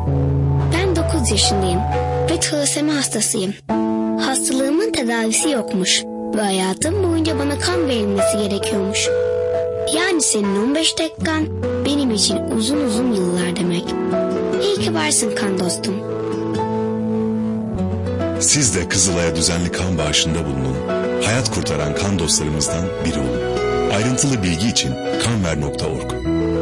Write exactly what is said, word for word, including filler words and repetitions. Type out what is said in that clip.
Ben dokuz yaşındayım ve talasemi hastasıyım. Hastalığımın tedavisi yokmuş ve hayatım boyunca bana kan verilmesi gerekiyormuş. Yani senin on beş dakikan benim için uzun uzun yıllar demek. İyi ki varsın kan dostum. Siz de Kızılay'a düzenli kan bağışında bulunun. Hayat kurtaran kan dostlarımızdan biri olun. Ayrıntılı bilgi için kanver nokta org